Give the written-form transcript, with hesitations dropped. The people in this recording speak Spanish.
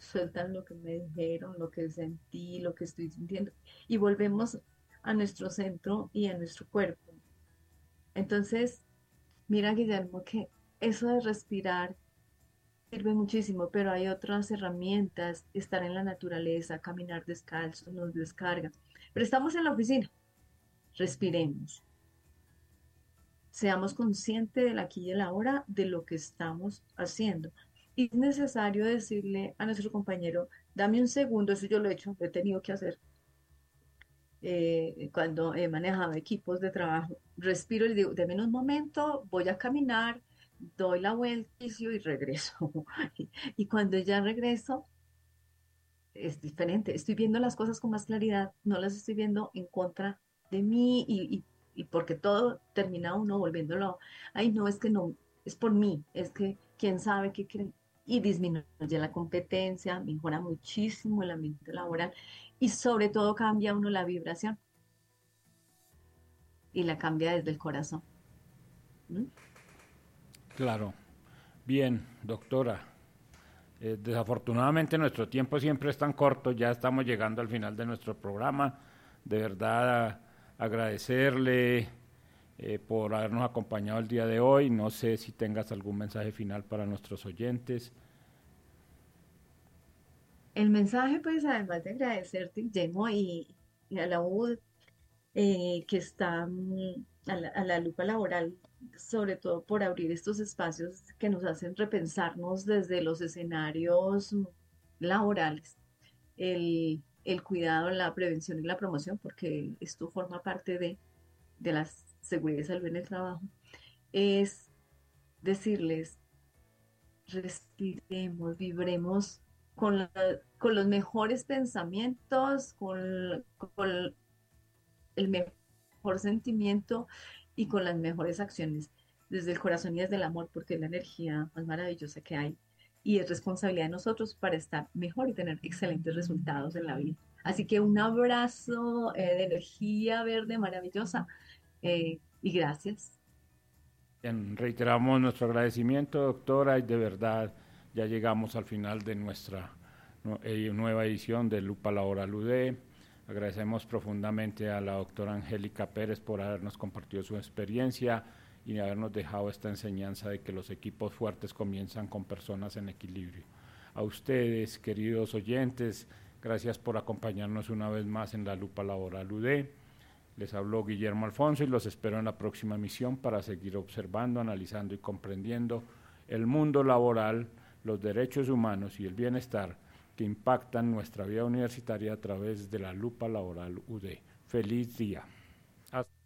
sueltan lo que me dijeron, lo que sentí, lo que estoy sintiendo, y volvemos a nuestro centro y a nuestro cuerpo. Entonces, mira, Guillermo, que eso de respirar sirve muchísimo, pero hay otras herramientas, estar en la naturaleza, caminar descalzo, nos descarga. Pero estamos en la oficina, respiremos, seamos conscientes del aquí y el ahora, de lo que estamos haciendo. Y es necesario decirle a nuestro compañero, dame un segundo, eso yo lo he hecho, lo he tenido que hacer cuando he manejado equipos de trabajo. Respiro y le digo, deme un momento, voy a caminar, doy la vuelta y regreso. Y cuando ya regreso, es diferente. Estoy viendo las cosas con más claridad, no las estoy viendo en contra de mí y porque todo termina uno volviéndolo, ay, no, es que no, es por mí, es que quién sabe qué cree. Y disminuye la competencia, mejora muchísimo el ambiente laboral y sobre todo cambia uno la vibración y la cambia desde el corazón. ¿Mm? Claro. Bien, doctora. Desafortunadamente nuestro tiempo siempre es tan corto, ya estamos llegando al final de nuestro programa. De verdad, agradecerle por habernos acompañado el día de hoy. No sé si tengas algún mensaje final para nuestros oyentes. El mensaje, pues, además de agradecerte, Guillermo, y a la U que está a la lupa laboral, sobre todo por abrir estos espacios que nos hacen repensarnos desde los escenarios laborales, el cuidado, la prevención y la promoción, porque esto forma parte de la seguridad y salud en el trabajo, es decirles, respiremos, vibremos con, con los mejores pensamientos, con el mejor sentimiento y con las mejores acciones, desde el corazón y desde el amor, porque es la energía más maravillosa que hay y es responsabilidad de nosotros para estar mejor y tener excelentes resultados en la vida. Así que un abrazo de energía verde maravillosa y gracias. Bien, reiteramos nuestro agradecimiento, doctora, y de verdad ya llegamos al final de nuestra nueva edición de Lupa Laboral UD. Agradecemos profundamente a la doctora Angélica Pérez por habernos compartido su experiencia y habernos dejado esta enseñanza de que los equipos fuertes comienzan con personas en equilibrio. A ustedes, queridos oyentes, gracias por acompañarnos una vez más en la Lupa Laboral UD. Les habló Guillermo Alfonso y los espero en la próxima emisión para seguir observando, analizando y comprendiendo el mundo laboral, los derechos humanos y el bienestar que impactan nuestra vida universitaria a través de la lupa laboral UD. Feliz día. Hasta